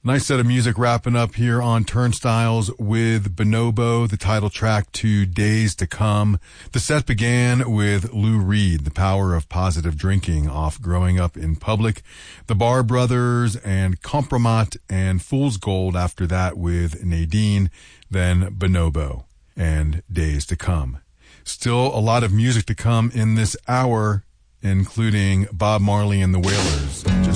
Nice set of music wrapping up here on Turnstiles with Bonobo, the title track to Days to Come. The set began with Lou Reed, The Power of Positive Drinking, off Growing Up in Public. The Bar Brothers and Compromat and Fool's Gold after that with Nadine, then Bonobo and Days to Come. Still a lot of music to come in this hour, including Bob Marley and the Wailers.